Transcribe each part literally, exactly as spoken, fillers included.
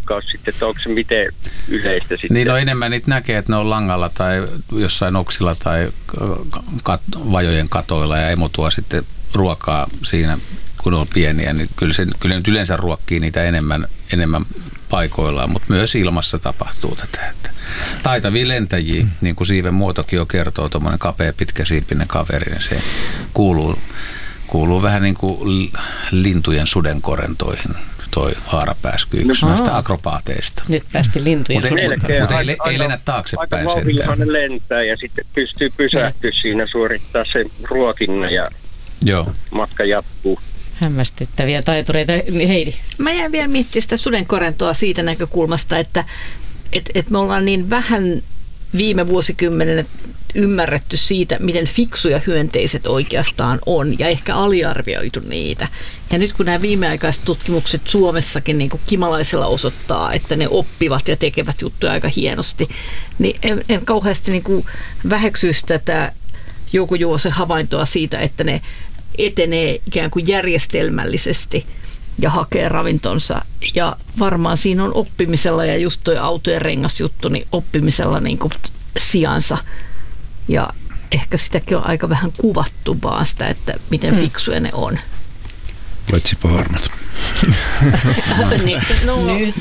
nuolihaukkaus sitten, että onko se miten yleistä sitten? Niin no enemmän niitä näkee, että ne on langalla tai jossain oksilla tai kat- vajojen katoilla ja emo tuo sitten ruokaa siinä, kun on pieniä, niin kyllä, se, kyllä nyt yleensä ruokkii niitä enemmän, enemmän paikoillaan, mutta myös ilmassa tapahtuu tätä. Että taitavia lentäjiä, mm. niin kuin siiven muotokin jo kertoo, tuommoinen kapea pitkäsiipinen kaveri, niin se kuuluu, kuuluu vähän niin kuin lintujen sudenkorentoihin. Toi haarapääsky, yksi no, näistä akrobaateista. Nyt päästi lintujen sudenkorentoihin. Mutta ei, ei lennä taaksepäin. Aika vauhdilla ne lentää ja sitten pystyy pysähtyä mm. siinä, suorittaa sen ruokinnan ja Joo. matka jatkuu. Hämmästyttäviä taitureita. Heidi. Mä jäin vielä miettimään sitä sudenkorentoa siitä näkökulmasta, että et, et me ollaan niin vähän viime vuosikymmenen ymmärretty siitä, miten fiksuja hyönteiset oikeastaan on ja ehkä aliarvioitu niitä. Ja nyt kun nämä viimeaikaiset tutkimukset Suomessakin niin kuin kimalaisella osoittaa, että ne oppivat ja tekevät juttuja aika hienosti, niin en, en kauheasti niin kuin väheksyisi tätä Jouko Juvosen havaintoa siitä, että ne etenee ikään kuin järjestelmällisesti ja hakee ravintonsa. Ja varmaan siinä on oppimisella ja just toi autojen rengasjuttu, niin oppimisella niin kuin sijansa. Ja ehkä sitäkin on aika vähän kuvattu vaan sitä, että miten fiksuja ne on. Paitsi paarmat. niin, no. Nyt.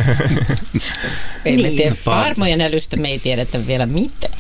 Ei niin. me tiedä, paarmojen älystä me ei tiedetä vielä mitään.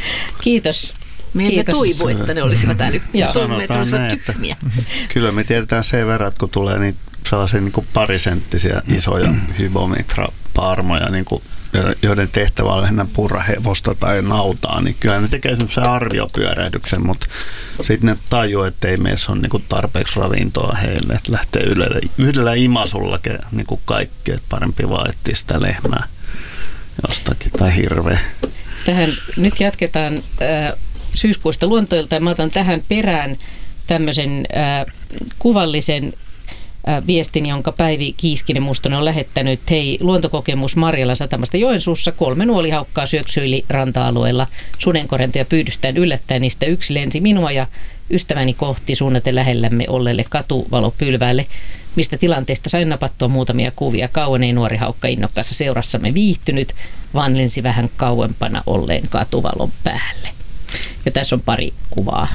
Kiitos. Me emme toivo, että ne olisivat älykkiä. Sanotaan näin, että kyllä me tiedetään sen verran, että kun tulee niin sellaisia niin kuin parisenttisiä isoja hybometra-paarmoja, niin kuin, joiden tehtävä on lähinnä purra hevosta tai nautaa, niin kyllä ne tekee semmoisen arviopyörähdyksen, mutta sitten ne tajuu, että ei meissä ole niin kuin tarpeeksi ravintoa heille, että lähtee yhdellä, yhdellä imasulla niin kuin kaikki, että parempi vaan etsiä sitä lehmää jostakin tai hirveä. Tähän nyt jatketaan äh, syyskuista luontoilta ja mä otan tähän perään tämmöisen äh, kuvallisen äh, viestin, jonka Päivi Kiiskinen-Mustonen on lähettänyt. Hei, luontokokemus Marjalan satamasta Joensuussa. Kolme nuolihaukkaa syöksyili ranta-alueella sudenkorentoja pyydystään yllättäen. Niistä yksi lensi minua ja ystäväni kohti suunnaten lähellämme olleelle katuvalopylväälle, mistä tilanteesta sain napattua muutamia kuvia. Kauan ei nuori haukka innokkaassa seurassamme viihtynyt, vaan lensi vähän kauempana olleen katuvalon päälle. Ja tässä on pari kuvaa.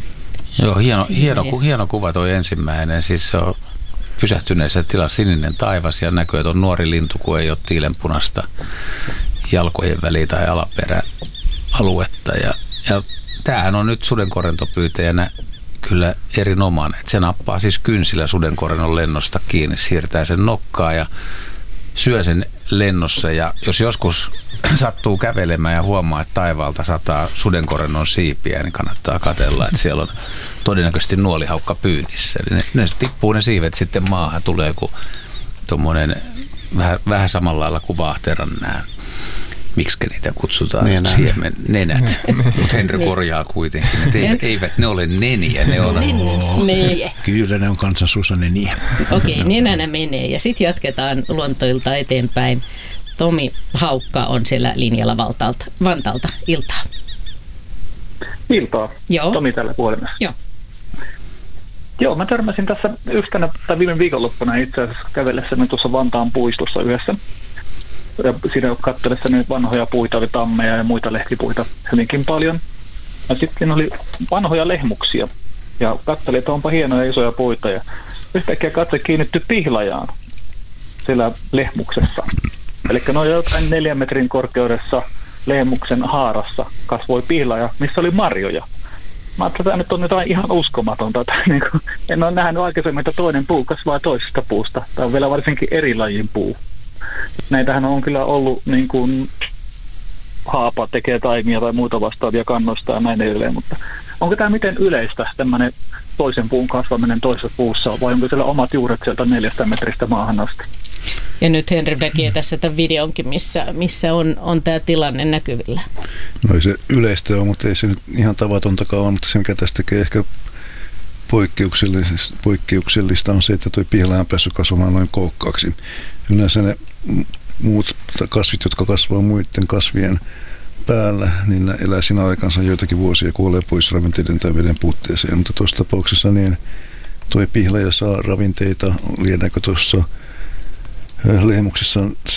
Joo, hieno, hieno, hieno kuva toi ensimmäinen. Siis se on pysähtyneessä tilassa sininen taivas ja näkyy, että on nuori lintu, kun ei ole tiilenpunasta jalkojen väliä tai alaperäaluetta. Ja, ja tämähän on nyt sudenkorentopyytäjänä kyllä erinomainen. Että se nappaa siis kynsillä sudenkorennon lennosta kiinni, siirtää sen nokkaa ja syö sen lennossa. Ja jos joskus sattuu kävelemään ja huomaa, että taivaalta sataa sudenkorennon siipiä, niin kannattaa katsella, että siellä on todennäköisesti nuolihaukka pyynnissä. Eli ne, ne tippuu ne siivet sitten maahan, tulee kuin tuommoinen vähän, vähän samalla lailla kuin vaahteran nämä, miksi niitä kutsutaan, nenät. Siemen, nenät. Mutta Henry korjaa kuitenkin, että eivät, eivät ne ole neniä, ne on... Nenä. Kyllä ne on kansansuussa neniä. Okei, okay, nenänä menee ja sitten jatketaan luontoilta eteenpäin. Tomi Haukka on siellä linjalla Valtalta, Vantalta. Iltaa. Iltaa. Joo. Tomi tällä puhelimessa. Joo. Joo, mä törmäsin tässä yhtenä tai viime viikonloppuna itse asiassa kävellessäni tuossa Vantaan puistossa yhdessä. Ja siinä katselessani vanhoja puita, oli tammeja ja muita lehtipuita hyvinkin paljon. Ja sitten oli vanhoja lehmuksia. Ja katselin, että onpa hienoja isoja puita. Ja yhtäkkiä katse kiinnittyi pihlajaan siellä lehmuksessa. Eli noin jotain neljän metrin korkeudessa lehmuksen haarassa kasvoi pihlaja, missä oli marjoja. Mä ajattelin, että tämä nyt on jotain ihan uskomatonta. Niin kuin, en ole nähnyt aikaisemmin, että toinen puu kasvaa toisesta puusta. Tämä on vielä varsinkin eri lajin puu. Näitähän on kyllä ollut niin kuin haapa tekee taimia tai muuta vastaavia kannoista ja näin edelleen, mutta onko tämä miten yleistä tämmöinen toisen puun kasvaminen toisessa puussa vai onko siellä omat juuret sieltä neljästä metristä maahan asti? Ja nyt Henry näkee tässä tämän videonkin, missä, missä on, on tämä tilanne näkyvillä. No ei se yleistä ole, mutta ei se nyt ihan tavatontakaan ole, mutta se mikä tästä tekee ehkä poikkeuksellista, poikkeuksellista on se, että tuo pihlaja on päässyt kasvamaan noin kookkaaksi. Yleensä ne muut kasvit, jotka kasvaa muiden kasvien päällä, niin ne elää siinä aikansa joitakin vuosia ja kuolee pois ravinteiden tai veden puutteeseen. Mutta tuossa tapauksessa niin tuo pihlaja saa ravinteita, lienääkö tuossa lehmuksessa